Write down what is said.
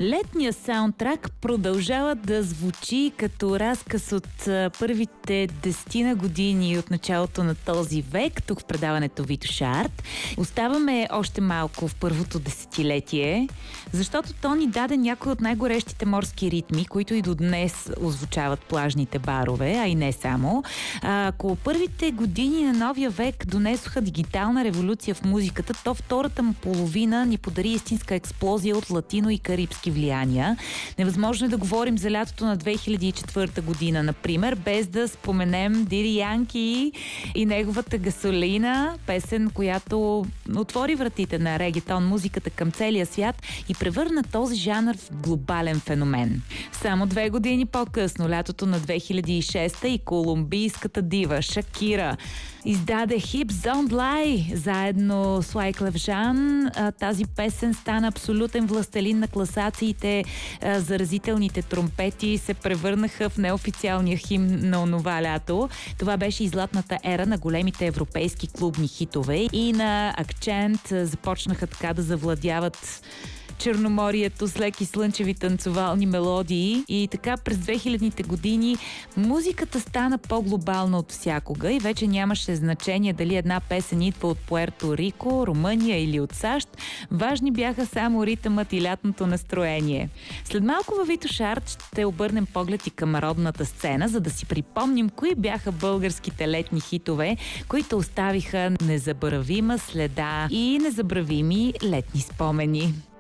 Летният саундтрак продължава да звучи като разказ от първите 10 години от началото на този век, тук в предаването Витош Арт. Оставаме още малко в първото десетилетие, защото то ни даде някои от най-горещите морски ритми, които и до днес озвучават плажните барове, а и не само. Ако първите години на новия век донесоха дигитална революция в музиката, то втората му половина ни подари истинска експлозия от латино и карибски влияния. Невъзможно е да говорим за лятото на 2004 година, например, без да споменем Диди Янки и неговата Гасолина, песен, която отвори вратите на регетон музиката към целия свят и превърна този жанр в глобален феномен. Само 2 години по-късно, лятото на 2006 и колумбийската дива Шакира издаде Hips Don't Lie заедно с Wyclef Jean. Тази песен стана абсолютен властелин на класациите. Заразителните тромпети се превърнаха в неофициалния химн на онова лято. Това беше и златната ера на големите европейски клубни хитове и на акцент започнаха така да завладяват Черноморието с леки слънчеви танцовални мелодии и така през 2000-те години музиката стана по-глобална от всякога и вече нямаше значение дали една песен идва от Пуерто Рико, Румъния или от САЩ. Важни бяха само ритъмът и лятното настроение. След малко във Витош Арт ще обърнем поглед и към родната сцена, за да си припомним кои бяха българските летни хитове, които оставиха незабравима следа и незабравими летни спомени.